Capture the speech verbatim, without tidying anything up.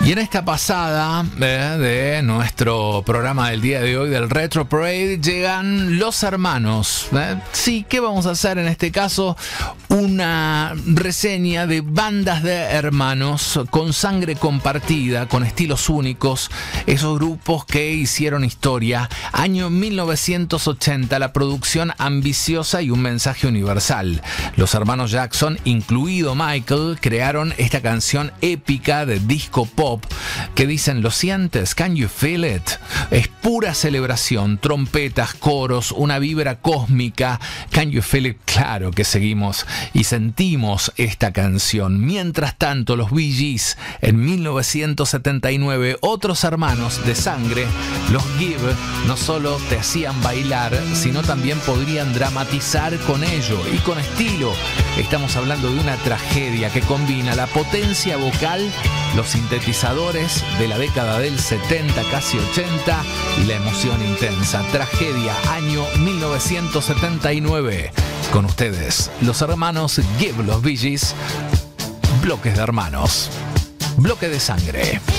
Y en esta pasada eh, de nuestro programa del día de hoy del Retro Parade llegan Los Hermanos. ¿eh? Sí, ¿qué vamos a hacer en este caso? Una reseña de bandas de hermanos con sangre compartida, con estilos únicos, esos grupos que hicieron historia. Año mil novecientos ochenta, la producción ambiciosa y un mensaje universal. Los hermanos Jackson, incluido Michael, crearon esta canción épica de disco pop que dicen, ¿lo sientes? Can you feel it? Es pura celebración, trompetas, coros, una vibra cósmica. Can you feel it? Claro que seguimos y sentimos esta canción. Mientras tanto, los Bee Gees, en mil novecientos setenta y nueve, otros hermanos de sangre, los Give, no solo te hacían bailar, sino también podrían dramatizar con ello y con estilo. Estamos hablando de una tragedia que combina la potencia vocal, los sintetizadores de la década del setenta, casi ochenta, y la emoción intensa. Tragedia, año mil novecientos setenta y nueve. Con ustedes, los hermanos Give, los Bee Gees, bloques de hermanos, bloque de sangre.